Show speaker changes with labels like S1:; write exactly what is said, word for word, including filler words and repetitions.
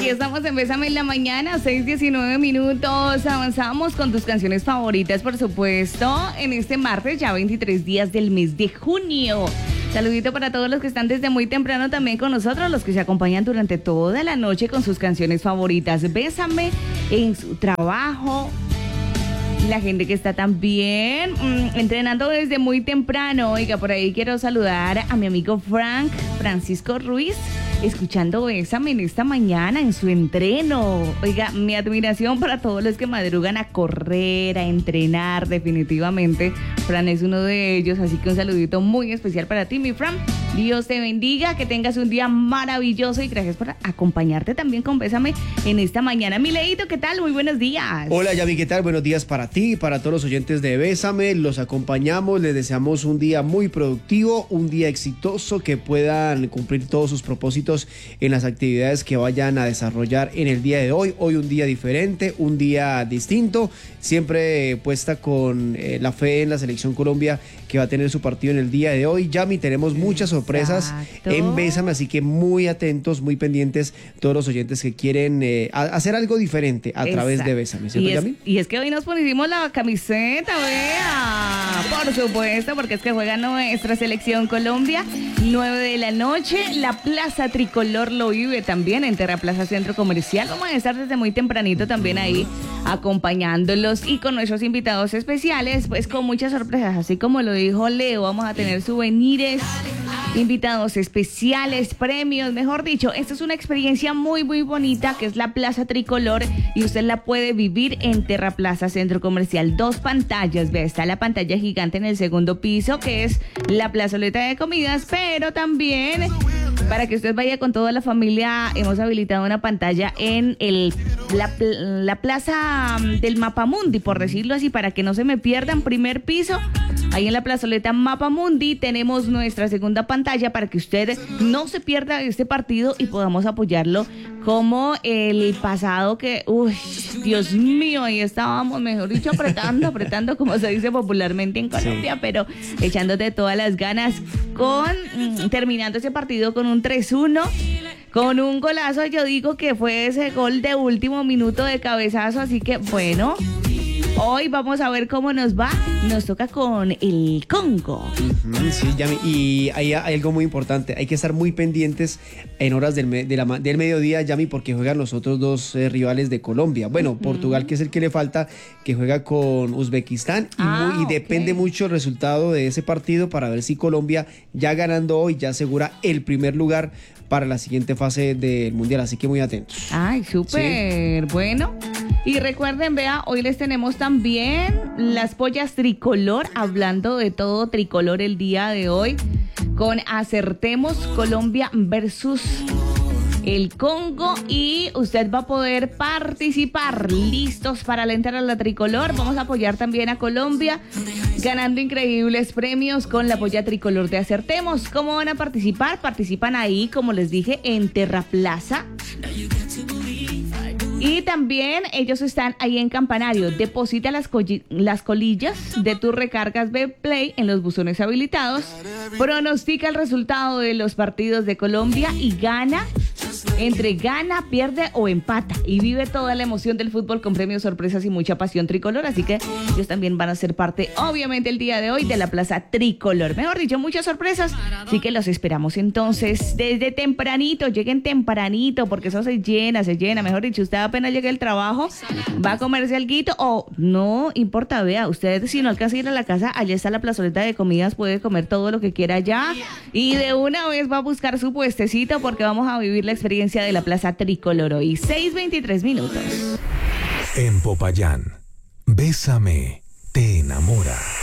S1: Aquí estamos en Bésame en la mañana, seis diecinueve minutos. Avanzamos con tus canciones favoritas, por supuesto, en este martes, ya veintitrés días del mes de junio. Saludito para todos los que están desde muy temprano también con nosotros, los que se acompañan durante toda la noche con sus canciones favoritas. Bésame en su trabajo. La gente que está también mmm, entrenando desde muy temprano. Oiga, por ahí quiero saludar a mi amigo Frank, Francisco Ruiz, escuchando Bésame en esta mañana en su entreno. Oiga, mi admiración para todos los que madrugan a correr, a entrenar, definitivamente. Fran es uno de ellos, así que un saludito muy especial para ti, mi Fran. Dios te bendiga, que tengas un día maravilloso y gracias por acompañarte también con Bésame en esta mañana. Mi Leito, ¿qué tal? Muy buenos días.
S2: Hola, Yami, ¿qué tal? Buenos días para ti y para todos los oyentes de Bésame. Los acompañamos, les deseamos un día muy productivo, un día exitoso, que puedan cumplir todos sus propósitos en las actividades que vayan a desarrollar en el día de hoy. Hoy un día diferente, un día distinto, siempre puesta con eh, la fe en la Selección Colombia, que va a tener su partido en el día de hoy. Yami, tenemos muchas sorpresas Exacto. en Bésame, así que muy atentos, muy pendientes todos los oyentes que quieren eh, a, hacer algo diferente a Exacto. través de Bésame, ¿cierto,
S1: y es,
S2: Yami?
S1: Y es que hoy nos pusimos la camiseta, vea, por supuesto, porque es que juega nuestra Selección Colombia, nueve de la noche, la Plaza Tricolor lo vive también en Terraplaza Centro Comercial. Vamos a estar desde muy tempranito también ahí acompañándolos y con nuestros invitados especiales, pues con muchas sorpresas, así como lo dijo Leo, vamos a tener souvenirs, invitados especiales, premios, mejor dicho, esta es una experiencia muy muy bonita que es la Plaza Tricolor y usted la puede vivir en Terraplaza Centro Comercial. Dos pantallas, ve, está la pantalla gigante en el segundo piso que es la plazoleta de comidas, pero también para que usted vaya con toda la familia hemos habilitado una pantalla en el la, la plaza del Mapamundi, por decirlo así, para que no se me pierdan. Primer piso, ahí en la plazoleta Mapamundi tenemos nuestra segunda pantalla para que usted no se pierda este partido y podamos apoyarlo como el pasado que, uy, Dios mío, ahí estábamos, mejor dicho, apretando, apretando, como se dice popularmente en Colombia, sí. pero echándote todas las ganas con, mm, terminando ese partido con un tres uno, con un golazo, yo digo que fue ese gol de último minuto de cabezazo, así que bueno, hoy vamos a ver cómo nos va. Nos toca con el Congo.
S2: Uh-huh, sí, Yami, y hay, hay algo muy importante. Hay que estar muy pendientes en horas del, me, de la, del mediodía, Yami, porque juegan los otros dos eh, rivales de Colombia. Bueno, uh-huh. Portugal, que es el que le falta, que juega con Uzbekistán. Y, ah, muy, y okay. depende mucho el resultado de ese partido para ver si Colombia, ya ganando hoy, ya asegura el primer lugar para la siguiente fase del Mundial. Así que muy atentos.
S1: Ay, súper sí. bueno. Y recuerden, vea, hoy les tenemos también las pollas tricolor, hablando de todo tricolor el día de hoy, con Acertemos Colombia versus el Congo, y usted va a poder participar. Listos para alentar a la tricolor. Vamos a apoyar también a Colombia, ganando increíbles premios con la polla tricolor de Acertemos. ¿Cómo van a participar? Participan ahí, como les dije, en Terraplaza. Y también ellos están ahí en Campanario. Deposita las, las colillas de tus recargas Betplay en los buzones habilitados. Pronostica el resultado de los partidos de Colombia y gana. Entre gana, pierde o empata. Y vive toda la emoción del fútbol con premios, sorpresas y mucha pasión tricolor. Así que ellos también van a ser parte, obviamente, el día de hoy de la Plaza Tricolor. Mejor dicho, muchas sorpresas. Así que los esperamos entonces desde tempranito. Lleguen tempranito porque eso se llena, se llena. Mejor dicho, usted apenas llegue al trabajo, va a comerse alguito o no importa, vea, usted si no alcanza a ir a la casa, allá está la plazoleta de comidas, puede comer todo lo que quiera allá y de una vez va a buscar su puestecito porque vamos a vivir la experiencia de la Plaza Tricolor hoy. seis veintitrés minutos.
S3: En Popayán, Bésame te enamora.